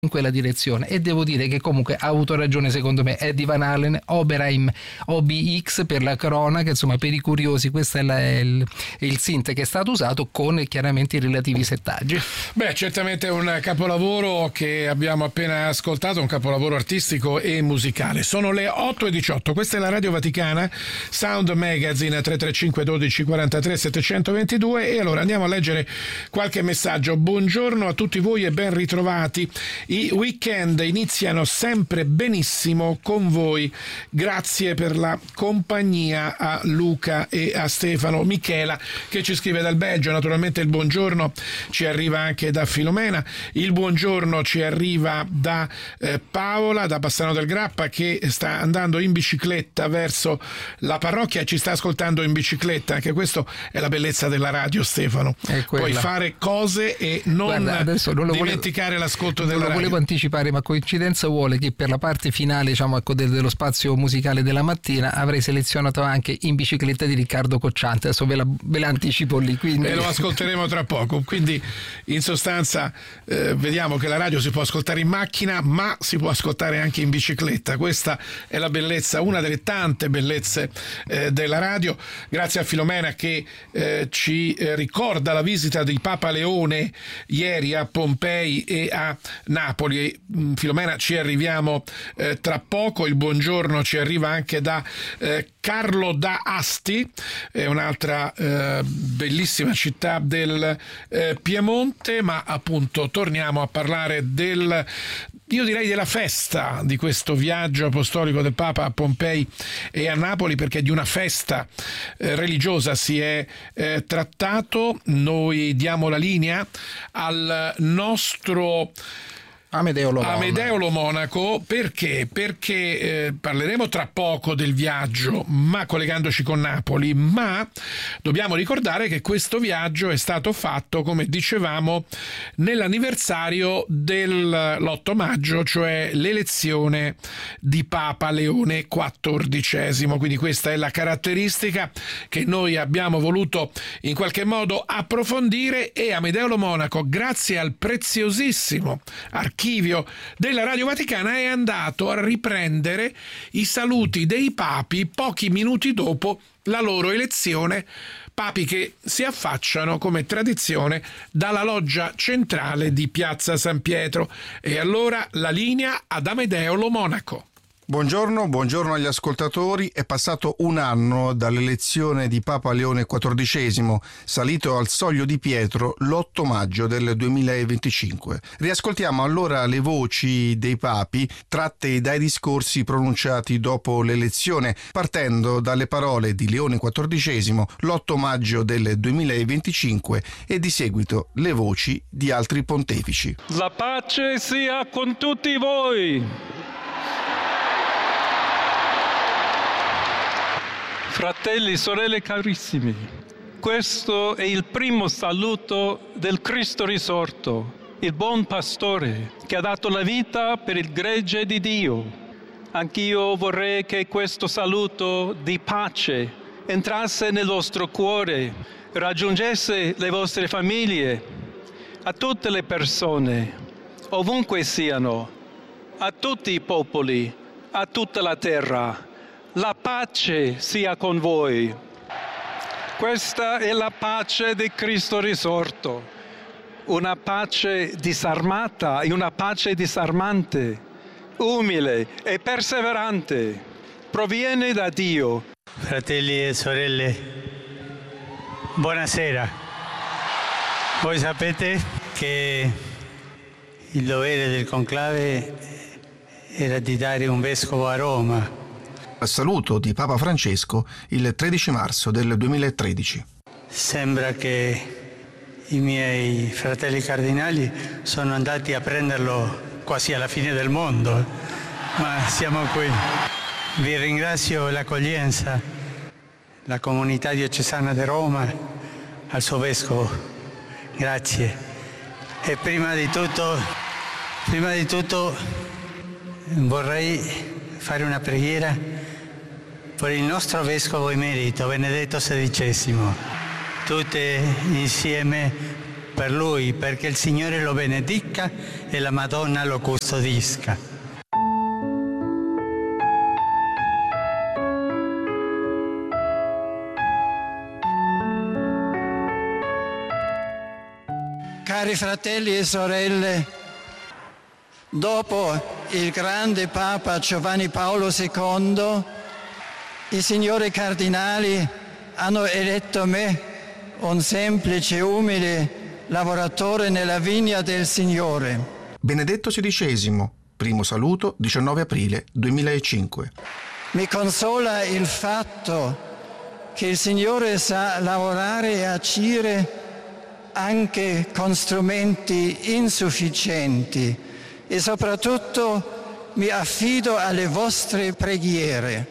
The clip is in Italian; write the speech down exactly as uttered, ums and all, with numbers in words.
in quella direzione, e devo dire che comunque ha avuto ragione secondo me Eddie Van Halen. Oberheim O B X per la cronaca, insomma per i curiosi questo è, la, è il, il synth che è stato usato con chiaramente i relativi settaggi. Beh, certamente un capolavoro che abbiamo appena ascoltato, un capolavoro artistico e musicale. Sono le otto e diciotto, questa è la Radio Vaticana, Sound Magazine, tre tre cinque dodici quarantatré settecentoventidue, e allora andiamo a leggere qualche messaggio. Buongiorno a tutti voi e ben ritrovati. I weekend iniziano sempre benissimo con voi. Grazie per la compagnia a Luca e a Stefano. Michela che ci scrive dal Belgio. Naturalmente il buongiorno ci arriva anche da Filomena. Il buongiorno ci arriva da eh, Paola da Bassano del Grappa, che sta andando in bicicletta verso la parrocchia e ci sta ascoltando in bicicletta. Anche questo è la bellezza della radio, Stefano. Puoi fare cose e non, Guarda, non lo dimenticare volevo, l'ascolto della non radio. Lo volevo anticipare, ma coincidenza vuole che per la parte finale, diciamo, ecco, del, dello spazio musicale della mattina avrei selezionato anche In bicicletta di Riccardo Cocciante. Adesso ve la, ve la anticipo lì, quindi... e lo ascolteremo tra poco. Quindi in sostanza eh, vediamo che la radio si può ascoltare in macchina, ma si può ascoltare anche in bicicletta. Questa è la bellezza, una delle tante bellezze eh, della radio. Grazie a Filomena che eh, ci eh, ricorda la visita di Papa Leone ieri a Pompei e a Napoli. Filomena, ci arriviamo eh, tra poco. Il buongiorno ci arriva anche da eh, Carlo da Asti, è un'altra eh, bellissima città del eh, Piemonte, ma appunto torniamo a parlare del, io direi della festa di questo viaggio apostolico del Papa a Pompei e a Napoli, perché di una festa eh, religiosa si è eh, trattato. Noi diamo la linea al nostro Amedeo Lo Amedeo Lo Monaco. Perché? Perché eh, parleremo tra poco del viaggio, ma collegandoci con Napoli, ma dobbiamo ricordare che questo viaggio è stato fatto, come dicevamo, nell'anniversario dell'otto maggio, cioè l'elezione di Papa Leone quattordicesimo. Quindi questa è la caratteristica che noi abbiamo voluto in qualche modo approfondire, e Amedeo Lo Monaco, grazie al preziosissimo archivio della Radio Vaticana, è andato a riprendere i saluti dei papi pochi minuti dopo la loro elezione, papi che si affacciano come tradizione dalla loggia centrale di Piazza San Pietro. E allora la linea ad Amedeo Lo Monaco. Buongiorno, buongiorno agli ascoltatori. È passato un anno dall'elezione di Papa Leone quattordicesimo, salito al Soglio di Pietro l'otto maggio del duemilaventicinque. Riascoltiamo allora le voci dei papi tratte dai discorsi pronunciati dopo l'elezione, partendo dalle parole di Leone quattordicesimo l'otto maggio del duemilaventicinque e di seguito le voci di altri pontefici. La pace sia con tutti voi. Fratelli, sorelle carissimi, questo è il primo saluto del Cristo risorto, il buon pastore che ha dato la vita per il gregge di Dio. Anch'io vorrei che questo saluto di pace entrasse nel vostro cuore, raggiungesse le vostre famiglie, a tutte le persone, ovunque siano, a tutti i popoli, a tutta la terra. La pace sia con voi. Questa è la pace di Cristo risorto, una pace disarmata e una pace disarmante, umile e perseverante, proviene da Dio. Fratelli e sorelle, buonasera. Voi sapete che il dovere del conclave era di dare un vescovo a Roma. Al saluto di Papa Francesco il tredici marzo del duemilatredici. Sembra che i miei fratelli cardinali sono andati a prenderlo quasi alla fine del mondo, ma siamo qui. Vi ringrazio l'accoglienza, la comunità diocesana di Roma, al suo vescovo. Grazie. E prima di tutto, prima di tutto vorrei fare una preghiera per il nostro vescovo emerito Benedetto sedicesimo. Tutte insieme per lui, perché il Signore lo benedica e la Madonna lo custodisca. Cari fratelli e sorelle, dopo il grande Papa Giovanni Paolo secondo, i signori cardinali hanno eletto me, un semplice, umile lavoratore nella vigna del Signore. Benedetto sedicesimo, primo saluto, diciannove aprile duemilacinque. Mi consola il fatto che il Signore sa lavorare e agire anche con strumenti insufficienti e soprattutto mi affido alle vostre preghiere.